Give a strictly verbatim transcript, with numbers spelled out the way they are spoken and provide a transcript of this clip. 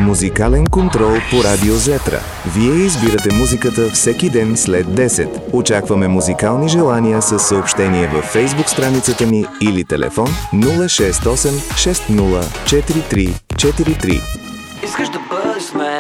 Музикален контрол по Радио Зетра. Вие избирате музиката всеки ден след десет. Очакваме музикални желания със съобщение във фейсбук страницата ни или телефон нула шест осем шест нула четири три четири три. Искаш да бъдеш с мен?